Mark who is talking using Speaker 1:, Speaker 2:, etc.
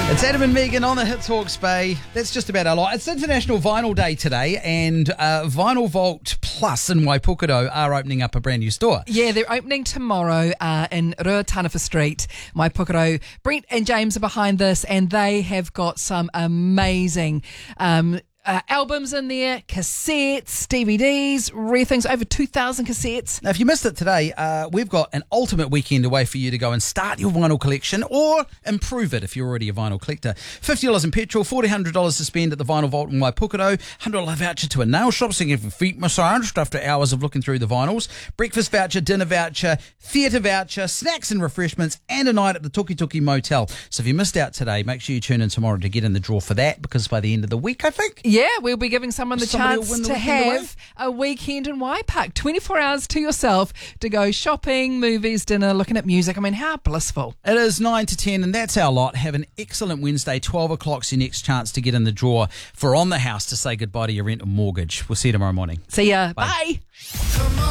Speaker 1: It's Adam and Megan on the Hits Hawke's Bay. That's just about our lot. It's International Vinyl Day today, and Vinyl Vault Plus in Waipukaro are opening up a brand new store.
Speaker 2: Yeah, they're opening tomorrow in Ruataniwha Street, Waipukaro. Brent and James are behind this, and they have got some amazing albums in there, cassettes, DVDs, rare things, over 2,000 cassettes.
Speaker 1: Now, if you missed it today, we've got an ultimate weekend away for you to go and start your vinyl collection or improve it if you're already a vinyl collector. $50 in petrol, $1,400 to spend at the Vinyl Vault in Waipukaro, $100 voucher to a nail shop so you can get your feet massaged after hours of looking through the vinyls, breakfast voucher, dinner voucher, theatre voucher, snacks and refreshments, and a night at the Tuki Tuki Motel. So if you missed out today, make sure you tune in tomorrow to get in the draw for that, because by the end of the week, I think...
Speaker 2: Yeah, we'll be giving someone the chance to have a weekend in Waipark. 24 hours to yourself to go shopping, movies, dinner, looking at music. I mean, how blissful.
Speaker 1: It is 9 to 10, and that's our lot. Have an excellent Wednesday. 12 o'clock's your next chance to get in the draw for On the House to say goodbye to your rent or mortgage. We'll see you tomorrow morning.
Speaker 2: See ya. Bye.